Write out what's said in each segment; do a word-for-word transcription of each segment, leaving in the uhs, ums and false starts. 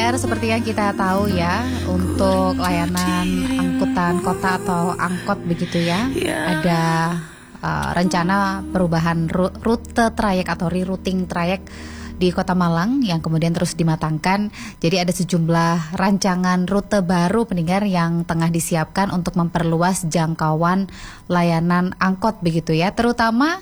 R, seperti yang kita tahu ya, untuk layanan angkutan kota atau angkot begitu ya, ada uh, rencana perubahan ru- rute trayek atau rerouting trayek di Kota Malang yang kemudian terus dimatangkan. Jadi ada sejumlah rancangan rute baru pendengar yang tengah disiapkan untuk memperluas jangkauan layanan angkot begitu ya, terutama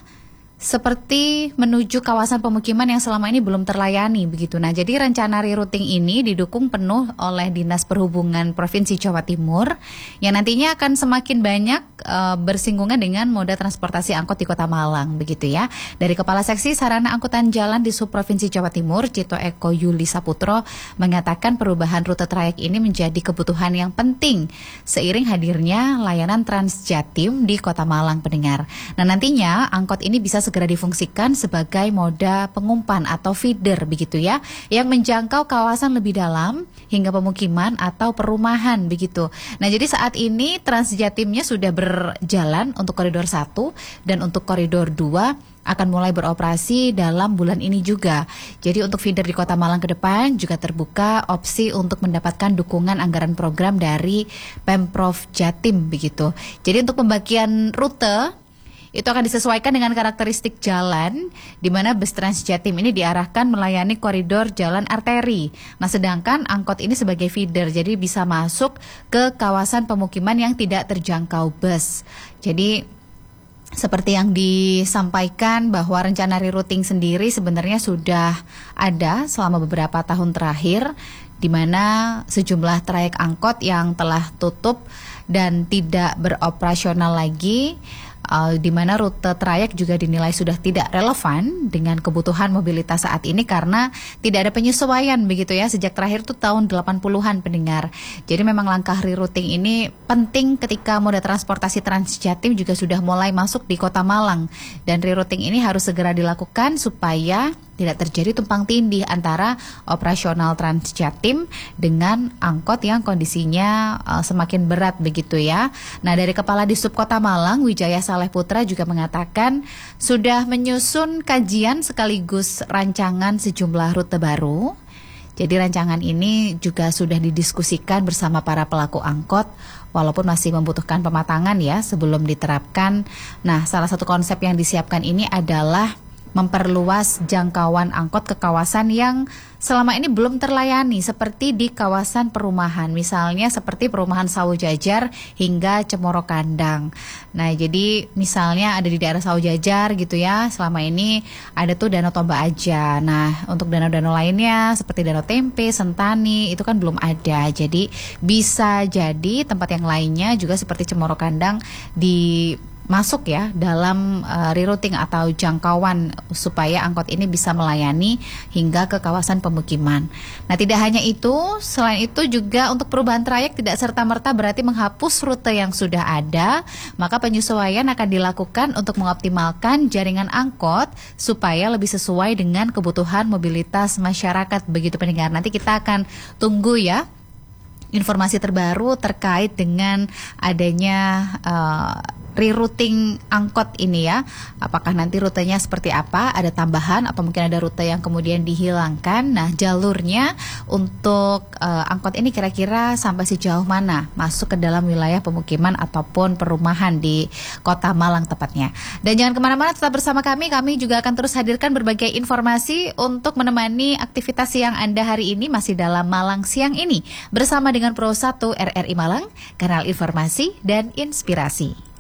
seperti menuju kawasan pemukiman yang selama ini belum terlayani begitu. Nah, jadi rencana rerouting ini didukung penuh oleh Dinas Perhubungan Provinsi Jawa Timur yang nantinya akan semakin banyak uh, bersinggungan dengan moda transportasi angkot di Kota Malang begitu ya. Dari Kepala Seksi Sarana Angkutan Jalan di Subprovinsi Jawa Timur, Cito Eko Yuli Saputro, mengatakan perubahan rute trayek ini menjadi kebutuhan yang penting seiring hadirnya layanan Transjatim di Kota Malang pendengar. Nah, nantinya angkot ini bisa segera difungsikan sebagai moda pengumpan atau feeder begitu ya, yang menjangkau kawasan lebih dalam hingga pemukiman atau perumahan begitu. Nah, jadi saat ini Transjatimnya sudah berjalan untuk koridor satu dan untuk koridor dua akan mulai beroperasi dalam bulan ini juga. Jadi untuk feeder di Kota Malang ke depan juga terbuka opsi untuk mendapatkan dukungan anggaran program dari Pemprov Jatim begitu. Jadi untuk pembagian rute itu akan disesuaikan dengan karakteristik jalan, di mana bus Transjatim ini diarahkan melayani koridor jalan arteri. Nah, sedangkan angkot ini sebagai feeder, jadi bisa masuk ke kawasan pemukiman yang tidak terjangkau bus. Jadi seperti yang disampaikan bahwa rencana rerouting sendiri sebenarnya sudah ada selama beberapa tahun terakhir, di mana sejumlah trayek angkot yang telah tutup dan tidak beroperasional lagi, Uh, di mana rute trayek juga dinilai sudah tidak relevan dengan kebutuhan mobilitas saat ini karena tidak ada penyesuaian begitu ya sejak terakhir itu tahun delapan puluhan pendengar. Jadi memang langkah rerouting ini penting ketika moda transportasi Transjatim juga sudah mulai masuk di Kota Malang, dan rerouting ini harus segera dilakukan supaya tidak terjadi tumpang tindih antara operasional Transjatim dengan angkot yang kondisinya uh, semakin berat begitu ya. Nah, dari Kepala Disub Kota Malang, Wijaya Saleh Putra juga mengatakan sudah menyusun kajian sekaligus rancangan sejumlah rute baru. Jadi rancangan ini juga sudah didiskusikan bersama para pelaku angkot, walaupun masih membutuhkan pematangan ya sebelum diterapkan. Nah, salah satu konsep yang disiapkan ini adalah memperluas jangkauan angkot ke kawasan yang selama ini belum terlayani, seperti di kawasan perumahan, misalnya seperti perumahan Sawo Jajar hingga Cemoro Kandang. Nah, jadi misalnya ada di daerah Sawo Jajar gitu ya, selama ini ada tuh Danau Toba aja. Nah, untuk danau-danau lainnya seperti Danau Tempe, Sentani itu kan belum ada. Jadi bisa jadi tempat yang lainnya juga seperti Cemoro Kandang di masuk ya dalam uh, rerouting atau jangkauan supaya angkot ini bisa melayani hingga ke kawasan pemukiman. Nah, tidak hanya itu, selain itu juga untuk perubahan trayek tidak serta-merta berarti menghapus rute yang sudah ada, maka penyesuaian akan dilakukan untuk mengoptimalkan jaringan angkot supaya lebih sesuai dengan kebutuhan mobilitas masyarakat begitu pendengar. Nanti kita akan tunggu ya informasi terbaru terkait dengan adanya uh, rerouting angkot ini ya. Apakah nanti rutenya seperti apa, ada tambahan atau mungkin ada rute yang kemudian dihilangkan. Nah, jalurnya untuk uh, angkot ini kira-kira sampai sejauh mana masuk ke dalam wilayah pemukiman ataupun perumahan di Kota Malang tepatnya. Dan jangan kemana-mana, tetap bersama kami. Kami juga akan terus hadirkan berbagai informasi untuk menemani aktivitas siang Anda hari ini masih dalam Malang Siang ini bersama dengan Pro satu R R I Malang, kanal informasi dan inspirasi.